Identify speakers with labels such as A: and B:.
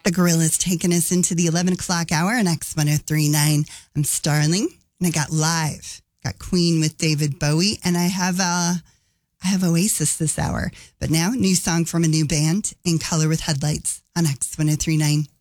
A: The Gorillas taking us into the 11 o'clock hour on X1039. I'm Starling, and I got live. Got Queen with David Bowie, and I have Oasis this hour. But now, new song from a new band, In Color with Headlights on X1039.